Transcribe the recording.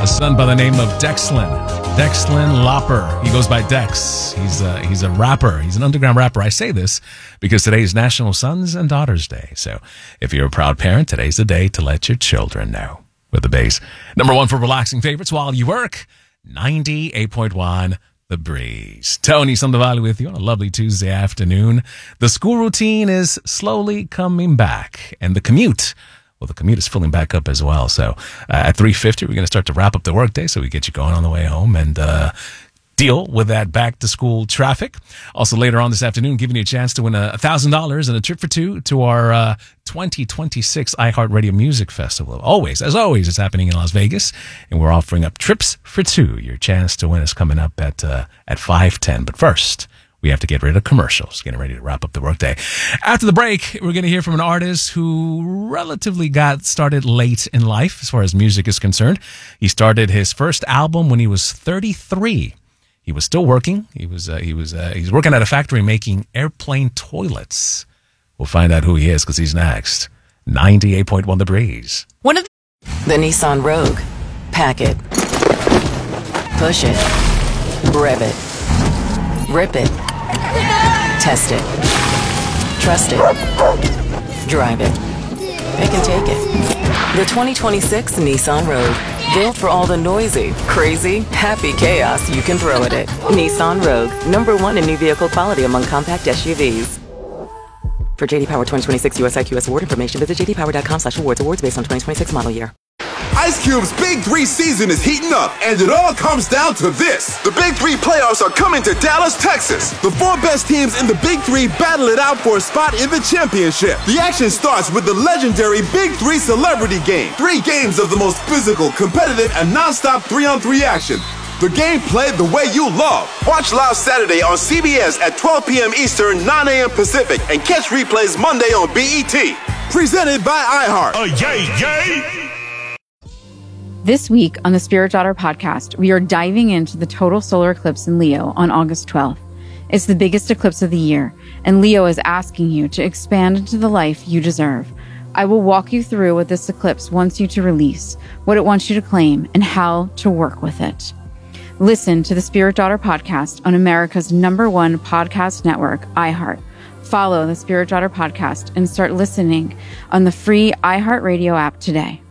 A son by the name of Dexlin Lopper. He goes by Dex. He's a rapper. He's an underground rapper. I say this because today is National Sons and Daughters Day. So if you're a proud parent, today's the day to let your children know. With the bass. Number one for relaxing favorites while you work, 98.1 The Breeze. Tony Sandoval with you on a lovely Tuesday afternoon. The school routine is slowly coming back, and the commute is filling back up as well. So at 3:50, we're going to start to wrap up the workday so we get you going on the way home and deal with that back-to-school traffic. Also, later on this afternoon, giving you a chance to win $1,000 and a trip for two to our 2026 iHeartRadio Music Festival. As always, it's happening in Las Vegas, and we're offering up trips for two. Your chance to win is coming up at 5:10. But first, we have to get rid of commercials, getting ready to wrap up the workday. After the break, we're going to hear from an artist who relatively got started late in life as far as music is concerned. He started his first album when he was 33. He was still working. He's working at a factory making airplane toilets. We'll find out who he is because he's next. 98.1 The Breeze. The Nissan Rogue. Pack it. Push it. Rev it. Rip it. Test it. Trust it. Drive it. Pick and take it. The 2026 Nissan Rogue. Built for all the noisy, crazy, happy chaos you can throw at it. Nissan Rogue, #1 in new vehicle quality among compact SUVs. For JD Power 2026 US IQS award information, visit jdpower.com/awards. Awards based on 2026 model year. Ice Cube's Big 3 season is heating up, and it all comes down to this. The Big 3 playoffs are coming to Dallas, Texas. The 4 best teams in the Big 3 battle it out for a spot in the championship. The action starts with the legendary Big 3 Celebrity Game. 3 games of the most physical, competitive, and non-stop 3-on-3 action. The game played the way you love. Watch live Saturday on CBS at 12 p.m. Eastern, 9 a.m. Pacific, and catch replays Monday on BET. Presented by iHeart. Yay! This week on the Spirit Daughter podcast, we are diving into the total solar eclipse in Leo on August 12th. It's the biggest eclipse of the year, and Leo is asking you to expand into the life you deserve. I will walk you through what this eclipse wants you to release, what it wants you to claim, and how to work with it. Listen to the Spirit Daughter podcast on America's #1 podcast network, iHeart. Follow the Spirit Daughter podcast and start listening on the free iHeartRadio app today.